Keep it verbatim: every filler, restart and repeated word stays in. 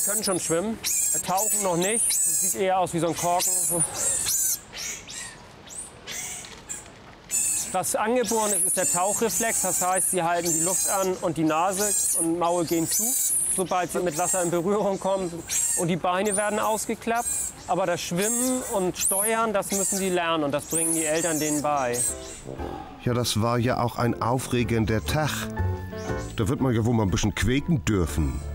können schon schwimmen, tauchen noch nicht. Das sieht eher aus wie so ein Korken. Was angeboren ist, ist der Tauchreflex. Das heißt, sie halten die Luft an und die Nase und Maul gehen zu, sobald sie mit Wasser in Berührung kommen. Und die Beine werden ausgeklappt. Aber das Schwimmen und Steuern, das müssen sie lernen und das bringen die Eltern denen bei. Ja, das war ja auch ein aufregender Tag. Da wird man ja wohl mal ein bisschen quäken dürfen.